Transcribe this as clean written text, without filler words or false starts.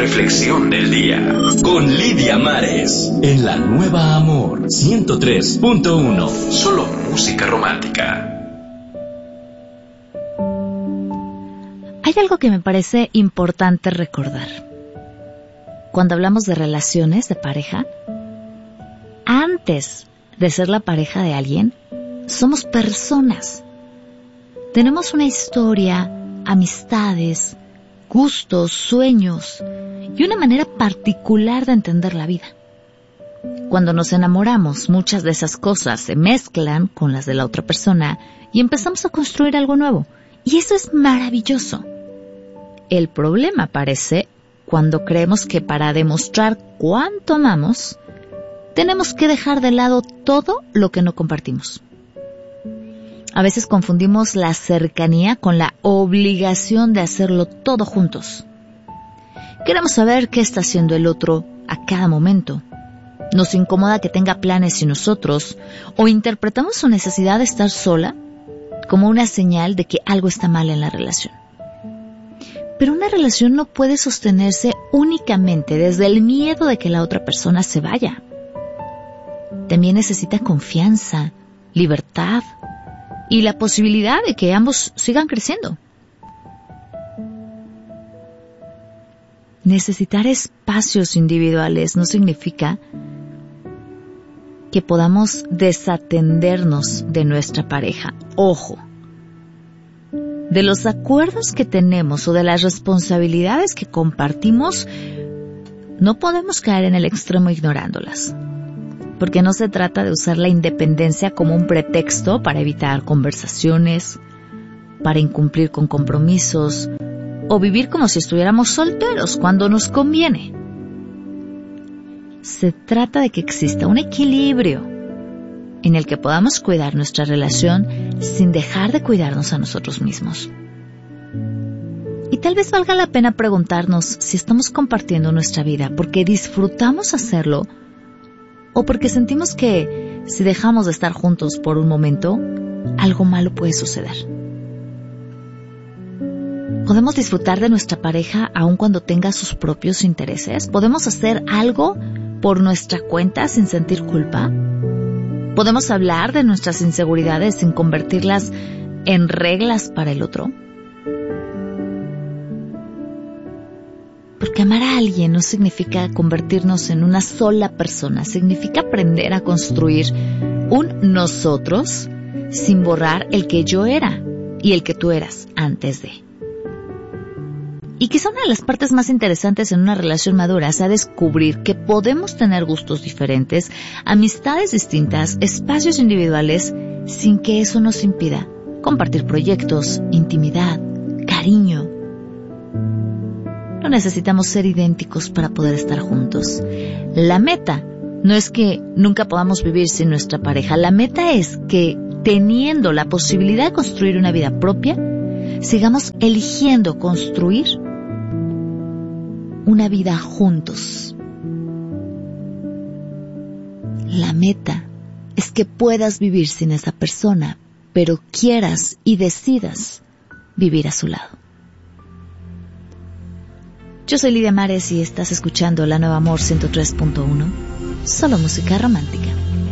reflexión del día. Con Lidia Mares. En la Nueva Amor 103.1. Solo música romántica. Hay algo que me parece importante recordar. Cuando hablamos de relaciones de pareja, antes de ser la pareja de alguien, somos personas. Tenemos una historia, amistades, gustos, sueños y una manera particular de entender la vida. Cuando nos enamoramos, muchas de esas cosas se mezclan con las de la otra persona y empezamos a construir algo nuevo. Y eso es maravilloso. El problema aparece cuando creemos que para demostrar cuánto amamos, tenemos que dejar de lado todo lo que no compartimos. A veces confundimos la cercanía con la obligación de hacerlo todo juntos. Queremos saber qué está haciendo el otro a cada momento. Nos incomoda que tenga planes sin nosotros, o interpretamos su necesidad de estar sola como una señal de que algo está mal en la relación. Pero una relación no puede sostenerse únicamente desde el miedo de que la otra persona se vaya. También necesita confianza, libertad y la posibilidad de que ambos sigan creciendo. Necesitar espacios individuales no significa que podamos desatendernos de nuestra pareja. Ojo, de los acuerdos que tenemos o de las responsabilidades que compartimos, no podemos caer en el extremo ignorándolas. Porque no se trata de usar la independencia como un pretexto para evitar conversaciones, para incumplir con compromisos o vivir como si estuviéramos solteros cuando nos conviene. Se trata de que exista un equilibrio en el que podamos cuidar nuestra relación sin dejar de cuidarnos a nosotros mismos. Y tal vez valga la pena preguntarnos si estamos compartiendo nuestra vida porque disfrutamos hacerlo o porque sentimos que si dejamos de estar juntos por un momento, algo malo puede suceder. ¿Podemos disfrutar de nuestra pareja aun cuando tenga sus propios intereses? ¿Podemos hacer algo por nuestra cuenta sin sentir culpa? ¿Podemos hablar de nuestras inseguridades sin convertirlas en reglas para el otro? Porque amar a alguien no significa convertirnos en una sola persona, significa aprender a construir un nosotros sin borrar el que yo era y el que tú eras antes de. Y quizá una de las partes más interesantes en una relación madura sea descubrir que podemos tener gustos diferentes, amistades distintas, espacios individuales, sin que eso nos impida compartir proyectos, intimidad, cariño. No necesitamos ser idénticos para poder estar juntos. La meta no es que nunca podamos vivir sin nuestra pareja. La meta es que, teniendo la posibilidad de construir una vida propia, sigamos eligiendo construir una vida juntos. La meta es que puedas vivir sin esa persona, pero quieras y decidas vivir a su lado. Yo soy Lidia Mares y estás escuchando La Nueva Amor 103.1, solo música romántica.